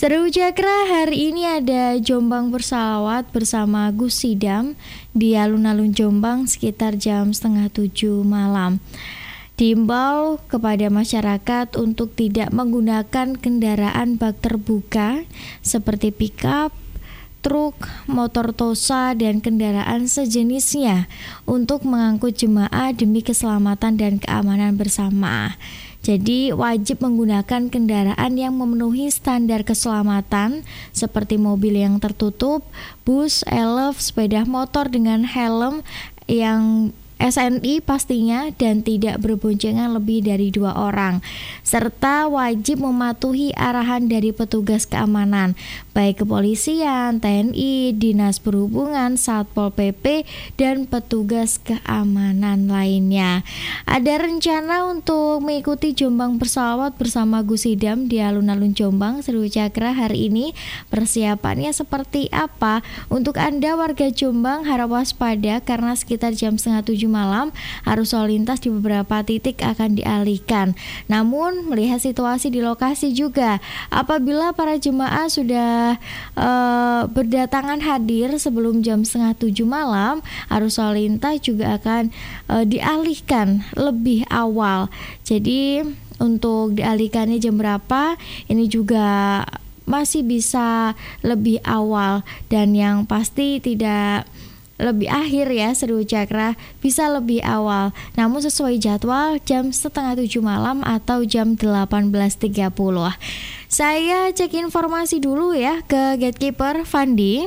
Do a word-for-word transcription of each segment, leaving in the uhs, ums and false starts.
Seru Cakra, hari ini ada Jombang Bersalawat bersama Gus Sidam di alun-alun Jombang sekitar jam setengah tujuh malam. Diimbau kepada masyarakat untuk tidak menggunakan kendaraan bak terbuka seperti pickup, truk, motor tosa, dan kendaraan sejenisnya untuk mengangkut jemaah demi keselamatan dan keamanan bersama. Jadi wajib menggunakan kendaraan yang memenuhi standar keselamatan seperti mobil yang tertutup, bus, elf, sepeda motor dengan helm yang S N I pastinya dan tidak berboncengan lebih dari dua orang, serta wajib mematuhi arahan dari petugas keamanan baik kepolisian, T N I, Dinas Perhubungan, Satpol P P, dan petugas keamanan lainnya. Ada rencana untuk mengikuti Jombang Bersalawat bersama Gus Sidam di alun-alun Jombang. Seru Cakra, hari ini persiapannya seperti apa? Untuk Anda warga Jombang harap waspada karena sekitar jam setengah tujuh malam arus lalu lintas di beberapa titik akan dialihkan. Namun melihat situasi di lokasi juga, apabila para jemaah sudah uh, berdatangan hadir sebelum jam setengah tujuh malam, arus lalu lintas juga akan uh, dialihkan lebih awal. Jadi untuk dialihkannya jam berapa ini juga masih bisa lebih awal, dan yang pasti tidak lebih akhir ya Seru Cakra, bisa lebih awal. Namun sesuai jadwal jam setengah tujuh malam atau jam delapan belas tiga puluh. Saya cek informasi dulu ya ke Gatekeeper Fandi.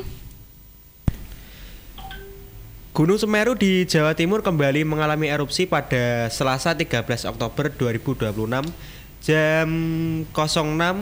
Gunung Semeru di Jawa Timur kembali mengalami erupsi pada Selasa tiga belas Oktober dua ribu dua puluh enam jam nol enam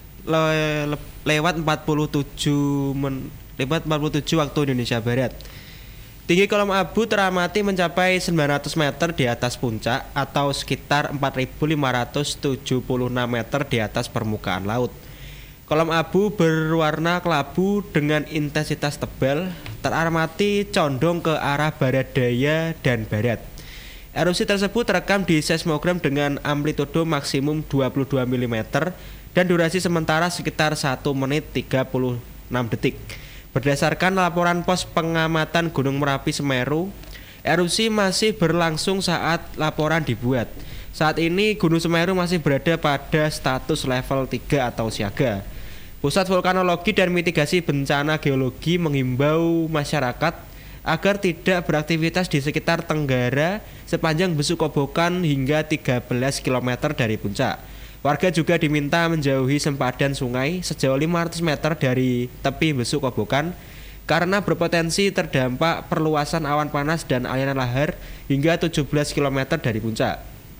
le- le- lewat empat puluh tujuh men- lewat empat puluh tujuh waktu Indonesia Barat. Tinggi kolom abu teramati mencapai sembilan ratus meter di atas puncak atau sekitar empat ribu lima ratus tujuh puluh enam meter di atas permukaan laut. Kolom abu berwarna kelabu dengan intensitas tebal, teramati condong ke arah barat daya dan barat. Erupsi tersebut terekam di seismogram dengan amplitudo maksimum dua puluh dua milimeter dan durasi sementara sekitar satu menit tiga puluh enam detik. Berdasarkan laporan pos pengamatan Gunung Merapi Semeru, erupsi masih berlangsung saat laporan dibuat. Saat ini Gunung Semeru masih berada pada status level tiga atau siaga. Pusat Vulkanologi dan Mitigasi Bencana Geologi menghimbau masyarakat agar tidak beraktivitas di sekitar Tenggara sepanjang Besuk Kobokan hingga tiga belas kilometer dari puncak. Warga juga diminta menjauhi sempadan sungai sejauh lima ratus meter dari tepi Besuk Kobokan karena berpotensi terdampak perluasan awan panas dan aliran lahar hingga tujuh belas kilometer dari puncak.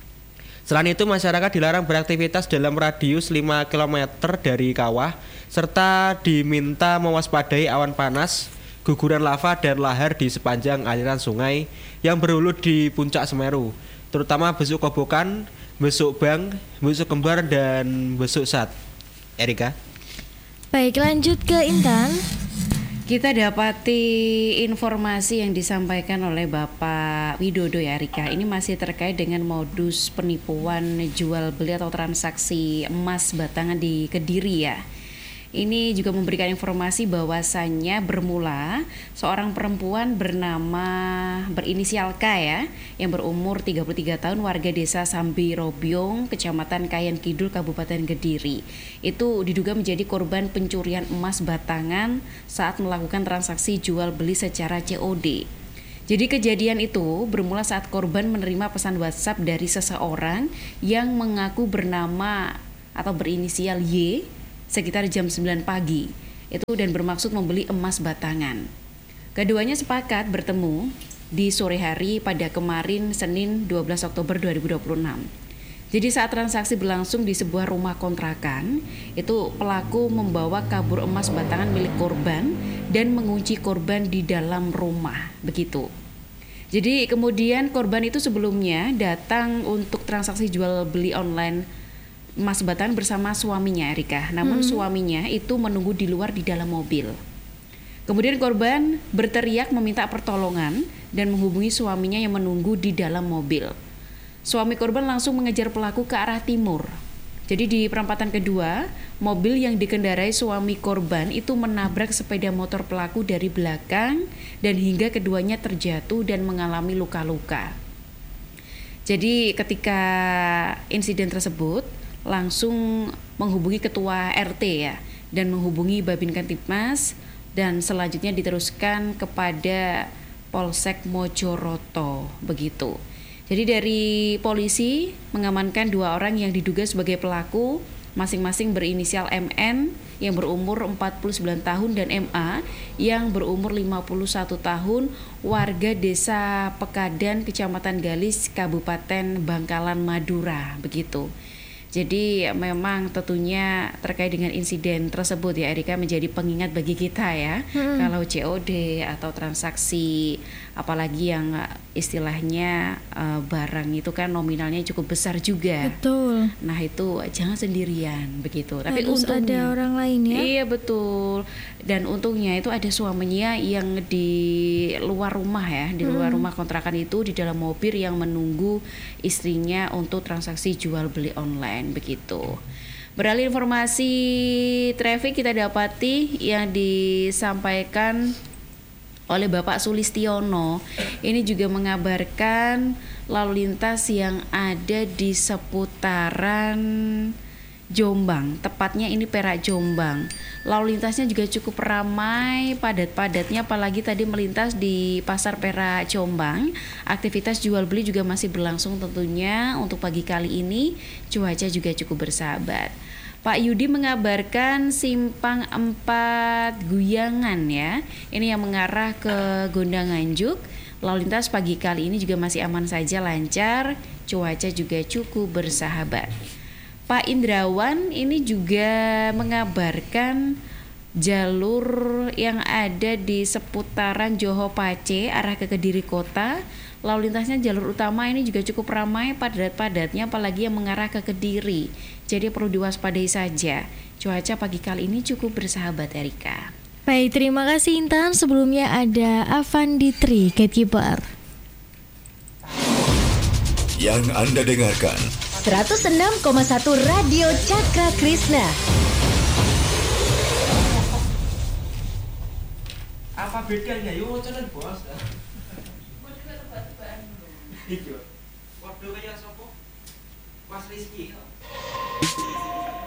Selain itu, masyarakat dilarang beraktivitas dalam radius lima kilometer dari kawah serta diminta mewaspadai awan panas, guguran lava dan lahar di sepanjang aliran sungai yang berhulu di puncak Semeru, terutama Besuk Kobokan, Besuk Bang, Besuk Kembar, dan Besuk Sat. Erika. Baik, lanjut ke Intan. Kita dapati informasi yang disampaikan oleh Bapak Widodo ya Erika. Ini masih terkait dengan modus penipuan jual beli atau transaksi emas batangan di Kediri ya. Ini juga memberikan informasi bahwasannya bermula seorang perempuan bernama berinisial K ya, yang berumur tiga puluh tiga tahun, warga desa Sambi Robyong, Kecamatan Kayan Kidul, Kabupaten Kediri. Itu diduga menjadi korban pencurian emas batangan saat melakukan transaksi jual beli secara C O D. Jadi kejadian itu bermula saat korban menerima pesan WhatsApp dari seseorang yang mengaku bernama atau berinisial Y sekitar jam sembilan pagi itu dan bermaksud membeli emas batangan. Keduanya sepakat bertemu di sore hari pada kemarin Senin dua belas Oktober dua ribu dua puluh enam. Jadi saat transaksi berlangsung di sebuah rumah kontrakan, itu pelaku membawa kabur emas batangan milik korban dan mengunci korban di dalam rumah, begitu. Jadi kemudian korban itu sebelumnya datang untuk transaksi jual beli online emas batangan bersama suaminya Erika. Namun hmm. suaminya itu menunggu di luar di dalam mobil. Kemudian korban berteriak meminta pertolongan dan menghubungi suaminya yang menunggu di dalam mobil. Suami korban langsung mengejar pelaku ke arah timur. Jadi di perempatan kedua, mobil yang dikendarai suami korban itu menabrak sepeda motor pelaku dari belakang dan hingga keduanya terjatuh dan mengalami luka-luka. Jadi ketika insiden tersebut langsung menghubungi ketua R T ya dan menghubungi Babin Kantipmas dan selanjutnya diteruskan kepada Polsek Mojoroto begitu. Jadi dari polisi mengamankan dua orang yang diduga sebagai pelaku, masing-masing berinisial M N yang berumur empat puluh sembilan tahun dan M A yang berumur lima puluh satu tahun, warga Desa Pekadan, Kecamatan Galis, Kabupaten Bangkalan, Madura begitu. Jadi memang tentunya terkait dengan insiden tersebut ya Erika menjadi pengingat bagi kita ya. Hmm. Kalau C O D atau transaksi apalagi yang istilahnya uh, barang itu kan nominalnya cukup besar juga. Betul. Nah itu jangan sendirian begitu. Tapi harus untungnya ada orang lain ya. Iya betul. Dan untungnya itu ada suaminya yang di luar rumah ya, di luar hmm. rumah kontrakan itu di dalam mobil yang menunggu istrinya untuk transaksi jual beli online begitu. Beralih informasi traffic kita dapati yang disampaikan oleh Bapak Sulistiono ini juga mengabarkan lalu lintas yang ada di seputaran Jombang, tepatnya ini Perak Jombang. Lalu lintasnya juga cukup ramai, padat-padatnya apalagi tadi melintas di Pasar Perak Jombang. Aktivitas jual beli juga masih berlangsung tentunya untuk pagi kali ini. Cuaca juga cukup bersahabat. Pak Yudi mengabarkan simpang empat Guyangan ya. Ini yang mengarah ke Gondang Nganjuk. Lalu lintas pagi kali ini juga masih aman saja, lancar. Cuaca juga cukup bersahabat. Pak Indrawan ini juga mengabarkan jalur yang ada di seputaran Johor Pace arah ke Kediri Kota. Lalu lintasnya jalur utama ini juga cukup ramai, padat-padatnya apalagi yang mengarah ke Kediri. Jadi perlu diwaspadai saja. Cuaca pagi kali ini cukup bersahabat Erika. Baik, terima kasih Intan. Sebelumnya ada Avanditri Gatekeeper. Yang Anda dengarkan seratus enam koma satu Radio Cakra Krishna. Apa bedanya? Yo wacanan bos. Iya. Waktu kaya sopo? Mas Rizky.